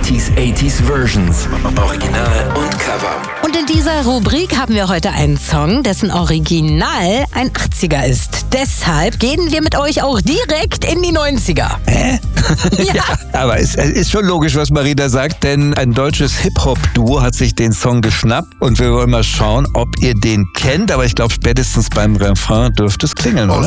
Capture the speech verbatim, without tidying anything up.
siebziger, achtziger Versions. Original und Cover. Und in dieser Rubrik haben wir heute einen Song, dessen Original ein achtziger ist. Deshalb gehen wir mit euch auch direkt in die neunziger. Hä? Ja. Ja, aber es ist schon logisch, was Marina sagt, denn ein deutsches Hip-Hop-Duo hat sich den Song geschnappt und wir wollen mal schauen, ob ihr den kennt. Aber ich glaube, spätestens beim Refrain dürfte es klingeln, oder?